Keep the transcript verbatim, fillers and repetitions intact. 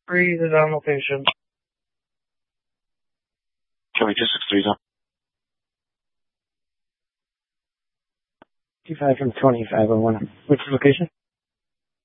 Three is on location. Joey two six three is on. Two five from twenty-five oh one. Which location?